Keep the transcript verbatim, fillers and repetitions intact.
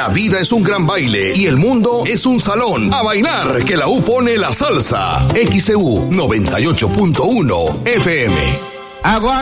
La vida es un gran baile y el mundo es un salón. A bailar, que la U pone la salsa. X E U noventa y ocho punto uno F M. Agua.